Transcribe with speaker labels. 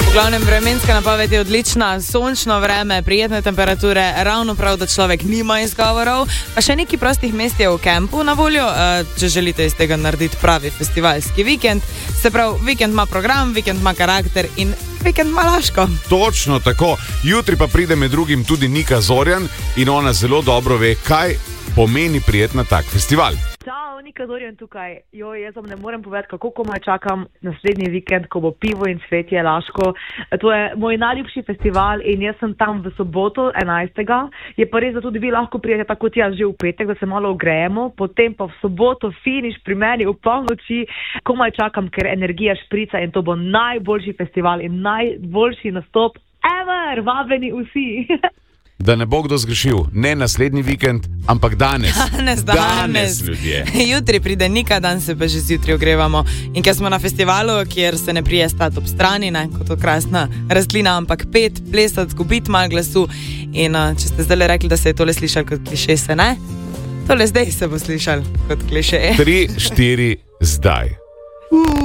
Speaker 1: V glavnem vremenska napoved je odlična, sončno vreme, prijetne temperature, ravno prav, da človek nima izgovorov. Pa še nekaj prostih mest je v kampu na voljo, če želite iz tega narediti pravi festivalski vikend. Se pravi, vikend ima program, vikend ima karakter in vikend ima Laško.
Speaker 2: Točno tako. Jutri pa pride med drugim tudi Nika Zorjan in ona zelo dobro ve, kaj pomeni prijetna tak festival.
Speaker 3: Čau, Nika Zorjan tukaj. Jaz vam ne morem povedati, kako komaj čakam naslednji vikend, ko bo pivo in cvetje Laško. To je moj najljubši festival in jaz sem tam v soboto 11. Je pa res, da tudi vi lahko prijete tako tja že v petek, da se malo ogrejemo, potem pa v soboto finiš pri meni v polnoči. Komaj čakam, ker energija šprica in to bo najboljši festival in najboljši nastop ever. Vabljeni vsi.
Speaker 2: Da ne bo kdo zgrešil, ne naslednji vikend, ampak danes. Danes, ljudje.
Speaker 1: Jutri pride Nika, dan se pa že zjutraj ogrevamo. In ker smo na festivalu, kjer se ne prije stati ob strani, ne, kot to krasna rastlina, ampak pet, plesati, zgubiti malo glasu. In če ste zdaj rekli, da se je tole slišali kot kliše, se ne? Tole zdaj se bo slišali kot kliše.
Speaker 2: 3, 4, zdaj.